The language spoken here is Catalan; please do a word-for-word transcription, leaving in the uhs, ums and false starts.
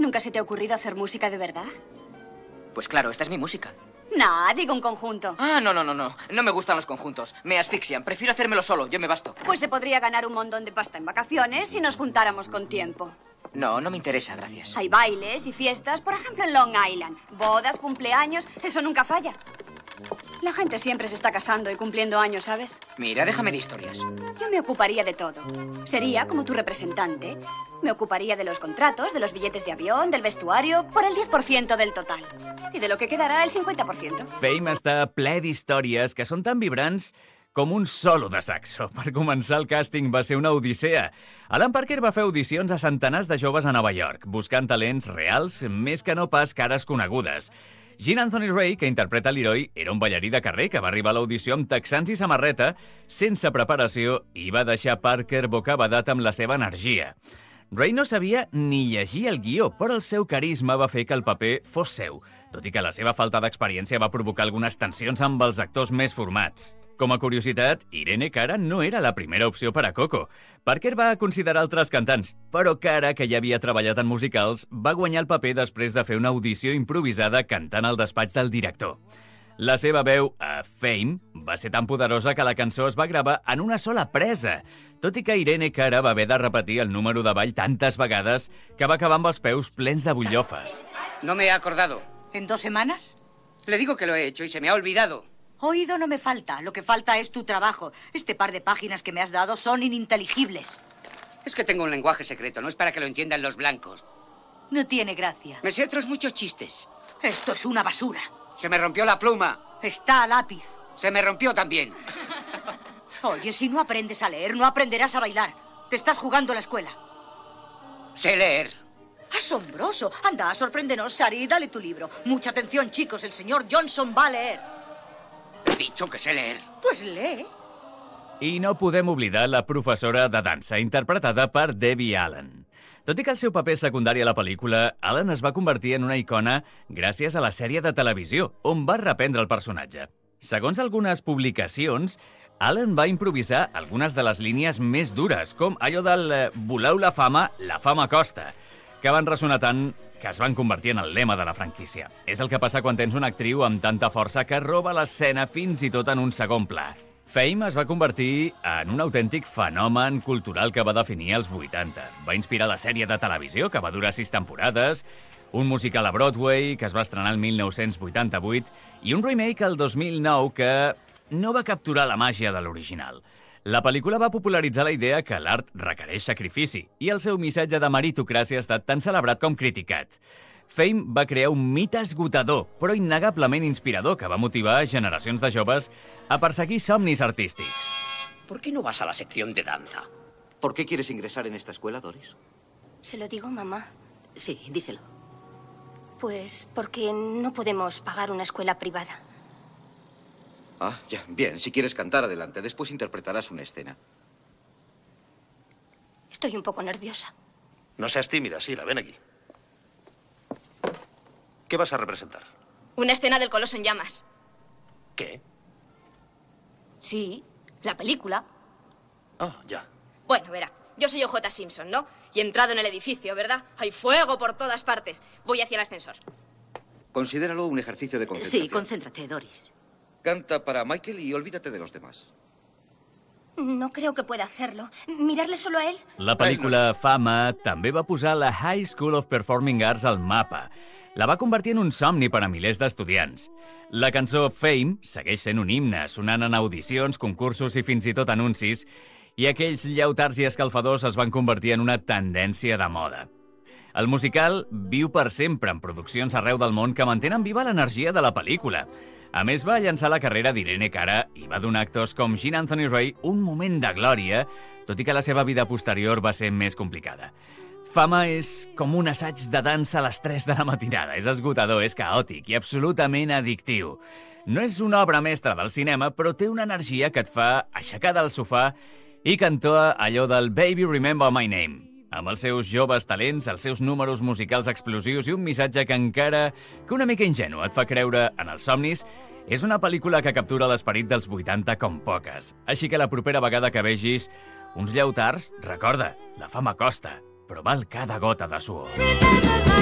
¿Nunca se te ha ocurrido hacer música de verdad? Pues claro, esta es mi música. No, digo un conjunto. Ah, no, no, no, no. No me gustan los conjuntos. Me asfixian. Prefiero hacérmelo solo. Yo me basto. Pues se podría ganar un montón de pasta en vacaciones si nos juntáramos con tiempo. No, no me interesa, gracias. Hay bailes y fiestas, por ejemplo, en Long Island. Bodas, cumpleaños, eso nunca falla. La gente siempre se está casando y cumpliendo años, ¿sabes? Mira, déjame de historias. Yo me ocuparía de todo. Sería como tu representante. Me ocuparía de los contratos, de los billetes de avión, del vestuario, por el diez por ciento del total. I de lo que quedarà, el cinquanta por ciento. Fame està ple d'històries que són tan vibrants com un solo de saxo. Per començar, el càsting va ser una odissea. Alan Parker va fer audicions a centenars de joves a Nova York, buscant talents reals, més que no pas cares conegudes. Gene Anthony Ray, que interpreta l'heroi, era un ballarí de carrer que va arribar a l'audició amb texans i samarreta, sense preparació, i va deixar Parker bocabadat amb la seva energia. Ray no sabia ni llegir el guió, però el seu carisma va fer que el paper fos seu, tot i que la seva falta d'experiència va provocar algunes tensions amb els actors més formats. Com a curiositat, Irene Cara no era la primera opció per a Coco. Parker va considerar altres cantants, però Cara, que ja havia treballat en musicals, va guanyar el paper després de fer una audició improvisada cantant al despatx del director. La seva veu a Fame va ser tan poderosa que la cançó es va gravar en una sola presa, tot i que Irene Cara va haver de repetir el número de ball tantes vegades que va acabar amb els peus plens de bullofes. No me he acordado. ¿En dos semanas? Le digo que lo he hecho y se me ha olvidado. Oído no me falta. Lo que falta es tu trabajo. Este par de páginas que me has dado son ininteligibles. Es que tengo un lenguaje secreto, no es para que lo entiendan los blancos. No tiene gracia. Me sé otros muchos chistes. Esto es una basura. Se me rompió la pluma. Está a lápiz. Se me rompió también. Oye, si no aprendes a leer, no aprenderás a bailar. Te estás jugando la escuela. Sé leer. Asombroso. Anda, sorpréndenos, Sari, dale tu libro. Mucha atención, chicos, el señor Johnson va a leer. He dicho que sé leer. Pues lee. I no podem oblidar la professora de dansa, interpretada per Debbie Allen. Tot i que el seu paper secundari a la pel·lícula, Allen es va convertir en una icona gràcies a la sèrie de televisió, on va reprendre el personatge. Segons algunes publicacions, Allen va improvisar algunes de les línies més dures, com allò del eh, «voleu la fama, la fama costa», que van ressonar tant que es van convertir en el lema de la franquícia. És el que passa quan tens una actriu amb tanta força que roba l'escena fins i tot en un segon pla. Fame es va convertir en un autèntic fenomen cultural que va definir els vuitanta. Va inspirar la sèrie de televisió, que va durar sis temporades, un musical a Broadway, que es va estrenar el mil nou-cents vuitanta-vuit, i un remake el dos mil nou que no va capturar la màgia de l'original. La pel·lícula va popularitzar la idea que l'art requereix sacrifici, i el seu missatge de meritocràcia ha estat tan celebrat com criticat. Fame va crear un mite esgotador, però innegablement inspirador, que va motivar generacions de joves a perseguir somnis artístics. ¿Por qué no vas a la sección de danza? ¿Por qué quieres ingresar en esta escuela, Doris? ¿Se lo digo, mamá? Sí, díselo. Pues porque no podemos pagar una escuela privada. Ah, ya. Bien, si quieres cantar, adelante. Después interpretarás una escena. Estoy un poco nerviosa. No seas tímida, Sila, ven aquí. ¿Qué vas a representar? Una escena del Coloso en llamas. ¿Qué? Sí, la película. Ah, ya. Bueno, verá, yo soy O J Simpson, ¿no? Y he entrado en el edificio, ¿verdad? Hay fuego por todas partes. Voy hacia el ascensor. Considéralo un ejercicio de concentración. Sí, concéntrate, Doris. Canta para Michael y olvídate de los demás. No creo que pueda hacerlo. ¿Mirarle solo a él? La pel·lícula Fama també va posar la High School of Performing Arts al mapa. La va convertir en un somni per a milers d'estudiants. La cançó Fame segueix sent un himne, sonant en audicions, concursos i fins i tot anuncis, i aquells lleutards i escalfadors es van convertir en una tendència de moda. El musical viu per sempre en produccions arreu del món que mantenen viva l'energia de la pel·lícula. A més, va llançar la carrera d'Irene Cara i va donar a actors com Gene Anthony Ray un moment de glòria, tot i que la seva vida posterior va ser més complicada. Fama és com un assaig de dansa a les tres de la matinada. És esgotador, és caòtic i absolutament addictiu. No és una obra mestra del cinema, però té una energia que et fa aixecar del sofà i cantar allò del Baby Remember My Name. Amb els seus joves talents, els seus números musicals explosius i un missatge que encara que una mica ingenu et fa creure en els somnis, és una pel·lícula que captura l'esperit dels vuitanta com poques. Així que la propera vegada que vegis uns lleutards, recorda, la fama costa, però val cada gota de suor.